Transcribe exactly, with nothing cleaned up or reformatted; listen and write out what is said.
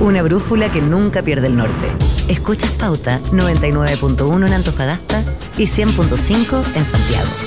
Una brújula que nunca pierde el norte. Escuchas Pauta noventa y nueve punto uno en Antofagasta y cien punto cinco en Santiago.